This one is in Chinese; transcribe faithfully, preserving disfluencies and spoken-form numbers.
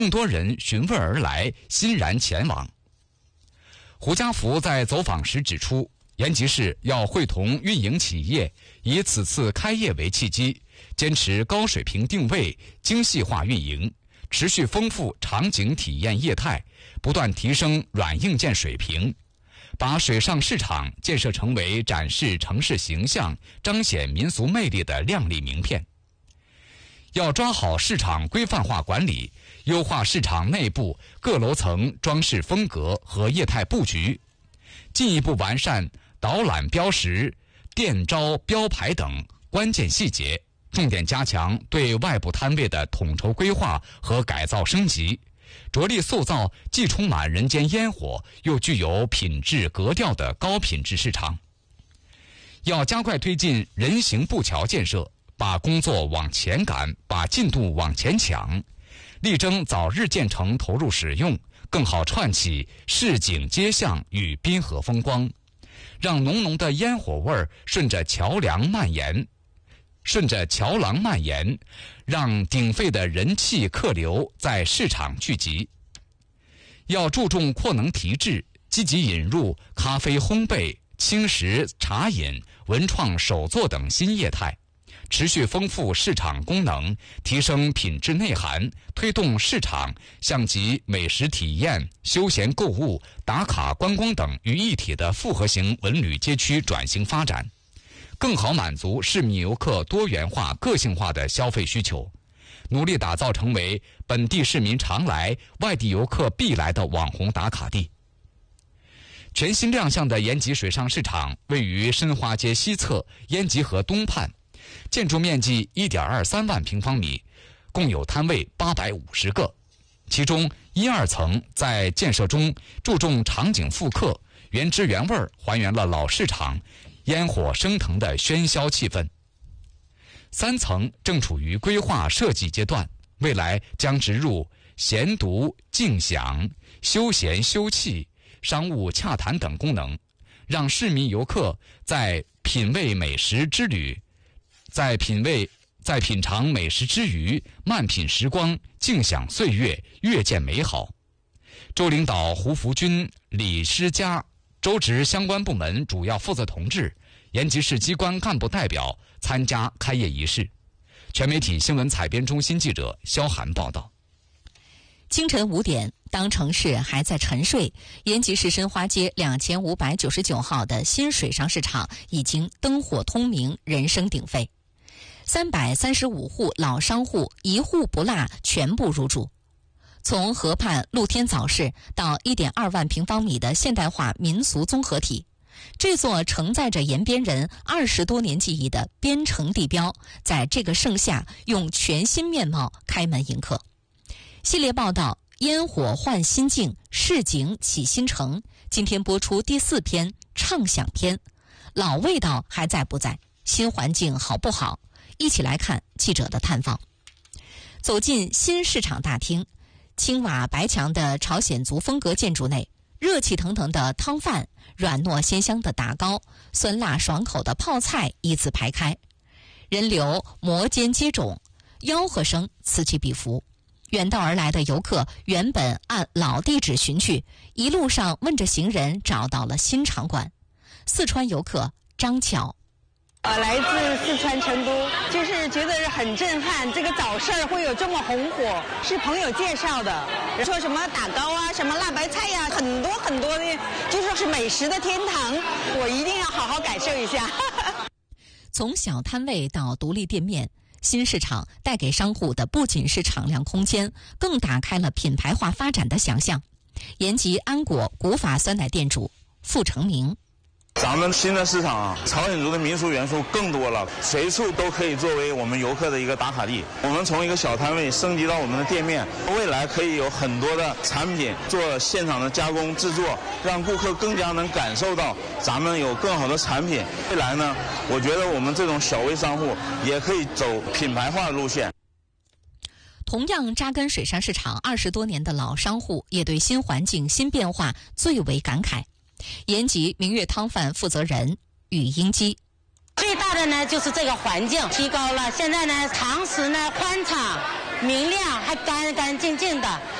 更多人询问而来，欣然前往。胡家福在走访时指出，延吉市要会同运营企业，以此次开业为契机，坚持高水平定位、精细化运营，持续丰富场景体验业态，不断提升软硬件水平，把水上市场建设成为展示城市形象、彰显民俗魅力的亮丽名片。要抓好市场规范化管理，优化市场内部各楼层装饰风格和业态布局，进一步完善导览标识、店招标牌等关键细节，重点加强对外部摊位的统筹规划和改造升级，着力塑造既充满人间烟火又具有品质格调的高品质市场。要加快推进人行步桥建设，把工作往前赶，把进度往前抢，力争早日建成投入使用，更好串起市井街巷与滨河风光，让浓浓的烟火味儿顺着桥梁蔓延，顺着桥廊蔓延，让鼎沸的人气客流在市场聚集。要注重扩能提质，积极引入咖啡烘焙、轻食茶饮、文创手作等新业态，持续丰富市场功能，提升品质内涵，推动市场向集美食体验、休闲购物、打卡观光等于一体的复合型文旅街区转型发展，更好满足市民游客多元化、个性化的消费需求，努力打造成为本地市民常来、外地游客必来的网红打卡地。全新亮相的延吉水上市场位于申花街西侧延吉河东畔，建筑面积 一点二三万平方米，共有摊位八百五十个，其中一二层在建设中注重场景复刻，原汁原味还原了老市场烟火升腾的喧嚣气氛。三层正处于规划设计阶段，未来将植入闲读、静享、休闲休憩、商务洽谈等功能，让市民游客在品味美食之旅，在品味在品尝美食之余，慢品时光，静享岁月，越见美好。周领导胡福军、李诗佳、周职相关部门主要负责同志、延吉市机关干部代表参加开业仪式。全媒体新闻采编中心记者肖涵报道。 清晨五点，当城市还在沉睡，延吉市申花街两千五百九十九号的新水上市场已经灯火通明，人声鼎沸。三百三十五户老商户一户不落全部入驻。从河畔露天早市到 一点二万平方米的现代化民俗综合体，这座承载着延边人二十多年记忆的边城地标，在这个盛夏用全新面貌开门迎客。系列报道烟火换新境，市井起新城，今天播出第四篇畅想篇，老味道还在不在？新环境好不好？一起来看记者的探访。走进新市场大厅，青瓦白墙的朝鲜族风格建筑内，热气腾腾的汤饭，软糯鲜香的打糕，酸辣爽口的泡菜依次排开，人流摩肩接踵，吆喝声此起彼伏。远道而来的游客原本按老地址寻去，一路上问着行人找到了新场馆。四川游客张巧， 呃，来自四川成都，就是觉得很震撼，这个早市会有这么红火，是朋友介绍的，说什么打糕啊，什么辣白菜呀、啊，很多很多的，就说是美食的天堂，我一定要好好感受一下。 从小摊位到独立店面，新市场带给商户的不仅是敞亮空间，更打开了品牌化发展的想象。延吉安果古法酸奶店主傅成明， 咱们新的市场啊，朝鲜族的民俗元素更多了，随处都可以作为我们游客的一个打卡地。我们从一个小摊位升级到我们的店面，未来可以有很多的产品做现场的加工制作，让顾客更加能感受到咱们有更好的产品。未来呢，我觉得我们这种小微商户也可以走品牌化的路线。 同样扎根水上市场二十多年的老商户也对新环境新变化最为感慨。延吉明月汤饭负责人宇英基， 最大的呢就是这个环境提高了，现在呢堂食呢宽敞， 明亮，还干干净净的。